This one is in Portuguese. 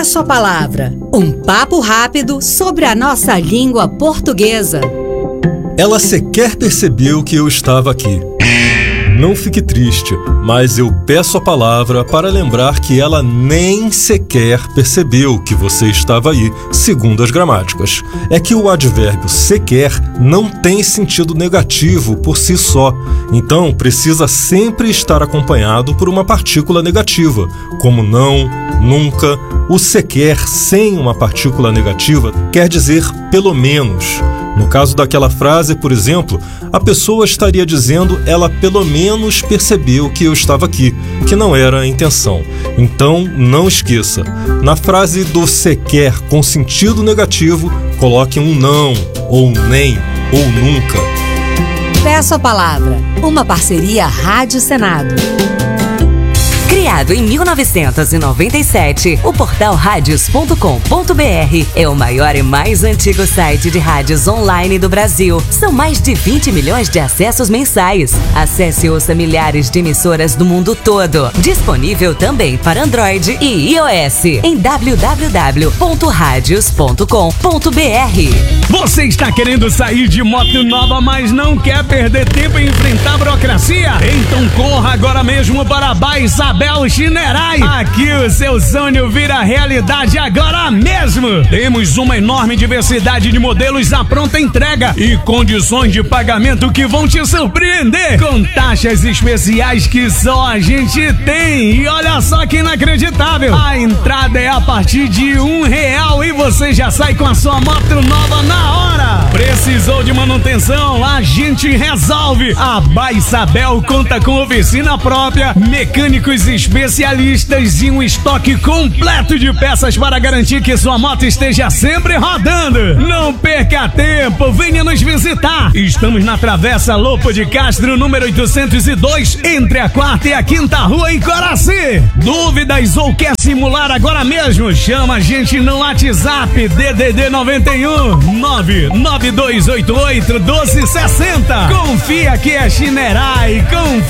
Peço a Palavra, um papo rápido sobre a nossa língua portuguesa. Ela sequer percebeu que eu estava aqui. Não fique triste, mas eu peço a palavra para lembrar que ela nem sequer percebeu que você estava aí, segundo as gramáticas. É que o advérbio sequer não tem sentido negativo por si só, então precisa sempre estar acompanhado por uma partícula negativa, como não, nunca. O sequer sem uma partícula negativa quer dizer pelo menos. No caso daquela frase, por exemplo, a pessoa estaria dizendo ela pelo menos percebeu que eu estava aqui, que não era a intenção. Então, não esqueça, na frase do sequer com sentido negativo, coloque um não, ou nem, ou nunca. Peço a Palavra, uma parceria Rádio Senado. Criado em 1997, o portal radios.com.br é o maior e mais antigo site de rádios online do Brasil. São mais de 20 milhões de acessos mensais. Acesse e ouça milhares de emissoras do mundo todo. Disponível também para Android e iOS em www.radios.com.br. Você está querendo sair de moto nova, mas não quer perder tempo em enfrentar a burocracia? Então corra agora mesmo para a Baisabel Shinerai. Aqui o seu sonho vira realidade agora mesmo. Temos uma enorme diversidade de modelos à pronta entrega e condições de pagamento que vão te surpreender, com taxas especiais que só a gente tem. E olha só que inacreditável, a entrada é a partir de R$1 e você já sai com a sua moto nova na hora. Precisou de manutenção? A gente resolve. A Baisabel conta com oficina própria, mecânicos especialistas e um estoque completo de peças para garantir que sua moto esteja sempre rodando. Não perca tempo, venha nos visitar. Estamos na Travessa Lopo de Castro, número 802, entre a 4ª e a 5ª rua em Coraci. Dúvidas ou quer simular agora mesmo? Chama a gente no WhatsApp DDD 91 99288 1260. Confia que é Shinerai, confia.